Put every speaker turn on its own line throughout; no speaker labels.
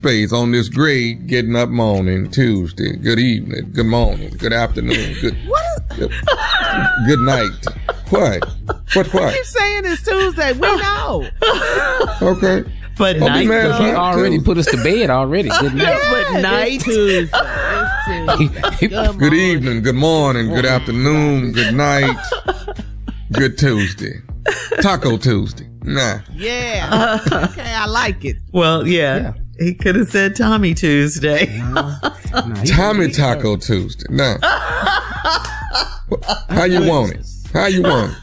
space on this great getting up morning, Tuesday. Good evening, good morning, good afternoon, good night. What?
I keep saying it's Tuesday. We know.
Okay.
But night,
he already put us to bed already. Good night.
But night.
Tuesday.
Good evening, good morning, good afternoon, good night, good Tuesday. Taco Tuesday. Nah.
Yeah. Okay, I like it.
Well, yeah. He could have said Tommy Tuesday.
Tommy Taco Tuesday. Nah. How you want it? How you want it?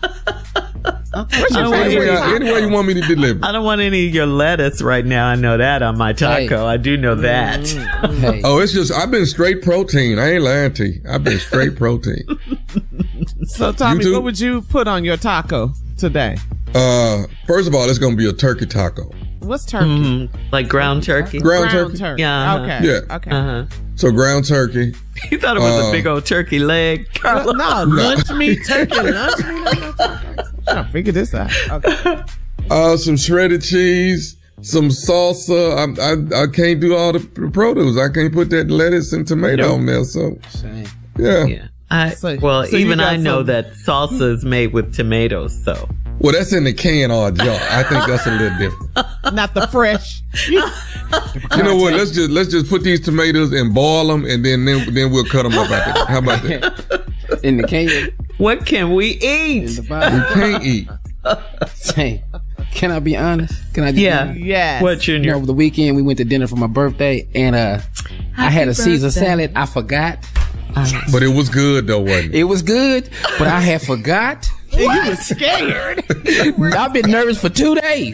Any way you want me to deliver.
I don't want any of your lettuce right now. I know that on my taco. I do know that.
Hey.
Oh, it's just, I've been straight protein. I ain't lying to you. I've been straight protein.
So, Tommy, what would you put on your taco today?
First of all, it's going to be a turkey taco.
What's turkey?
Like ground turkey?
Ground turkey?
Yeah.
Okay.
Yeah.
Okay.
So ground turkey.
You thought it was a big old turkey leg, Carla?
No, lunch meat turkey. Lunch meat. I'm trying to figure this out. Okay.
Some shredded cheese, some salsa. I can't do all the produce. I can't put that lettuce and tomato on there. So, yeah.
I know that salsa is made with tomatoes, so.
Well, that's in the can or a jar. I think that's a little different.
Not the fresh.
You know what? Let's just put these tomatoes and boil them, and then we'll cut them up after that. How about that?
In the can.
What can we eat?
You can't eat.
Say, can I be honest? Can I?
Yes.
What, Junior?
Over the weekend, we went to dinner for my birthday, and I had a Caesar salad. I forgot.
But it was good, though, wasn't it?
It was good, but I had forgot.
You were scared.
I've been nervous for 2 days.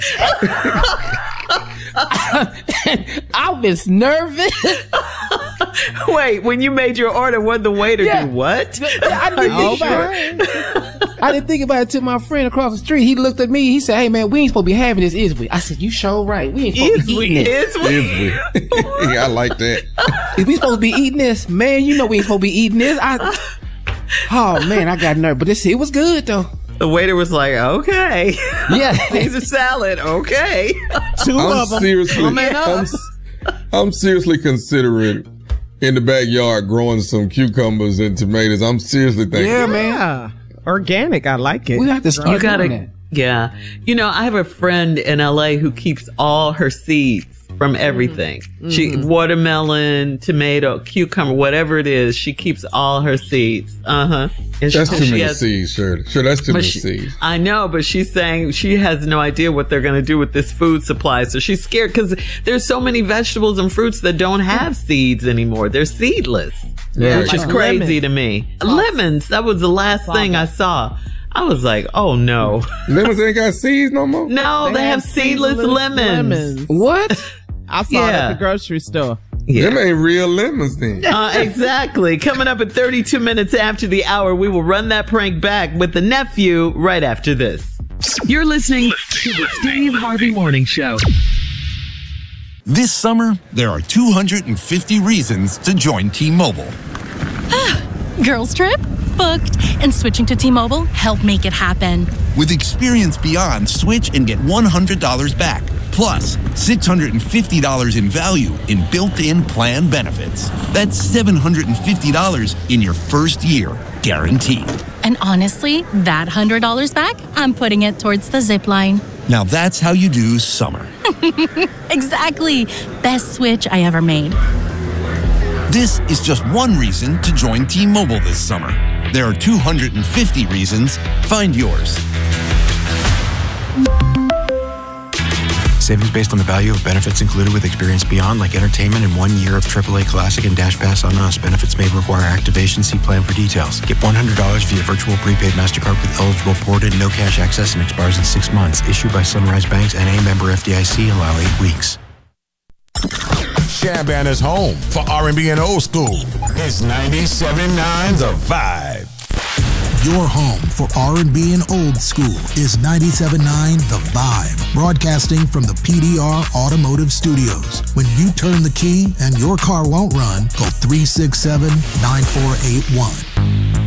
I was nervous.
Wait, when you made your order, what the waiter do? What?
I didn't think about it till my friend across the street. He looked at me. He said, "Hey man, we ain't supposed to be having this, is we?" I said, "You sure right. We ain't supposed to be eating this.
Is we? Yeah, I like that.
If we supposed to be eating this, man, you know we ain't supposed to be eating this." Oh man, I got nervous, but it was good though.
The waiter was like, "Okay,
yeah,
Caesar salad, okay."
Two of them.
I'm seriously considering in the backyard growing some cucumbers and tomatoes. I'm seriously thinking.
Yeah, man.
Yeah. Organic, I like it.
We have to start doing that.
Yeah. You know, I have a friend in LA who keeps all her seeds from everything. She watermelon, tomato, cucumber, whatever it is, she keeps all her seeds. And
that's too many seeds, Shirley. Sure, that's too many seeds.
I know, but she's saying she has no idea what they're going to do with this food supply. So she's scared because there's so many vegetables and fruits that don't have seeds anymore. They're seedless, which is crazy to me. Lemons, that was the last thing I saw. I was like, oh no.
Lemons ain't got seeds no more?
No, they have seedless lemons.
What?
I saw it at the grocery store.
Yeah. Them ain't real lemons then.
Exactly. Coming up at 32 minutes after the hour, we will run that prank back with the nephew right after this.
You're listening to the Steve Harvey Morning Show.
This summer, there are 250 reasons to join T-Mobile.
Girls trip? Booked. And switching to T-Mobile helped make it happen.
With Experience Beyond, switch and get $100 back. Plus, $650 in value in built-in plan benefits. That's $750 in your first year, guaranteed.
And honestly, that $100 back, I'm putting it towards the zip line.
Now that's how you do summer.
Exactly. Best switch I ever made.
This is just one reason to join T-Mobile this summer. There are 250 reasons. Find yours.
Savings based on the value of benefits included with Experience Beyond, like entertainment and 1 year of AAA Classic and Dash Pass on us. Benefits may require activation. See plan for details. Get $100 via virtual prepaid MasterCard with eligible port and no cash access and expires in 6 months. Issued by Sunrise Banks, N.A. member FDIC. Allow 8 weeks.
Shabban is home for R&B and old school. It's 97.9 The Vibe.
Your home for R&B and old school is 97.9 The Vibe, broadcasting from the PDR Automotive Studios. When you turn the key and your car won't run, call 367-9481.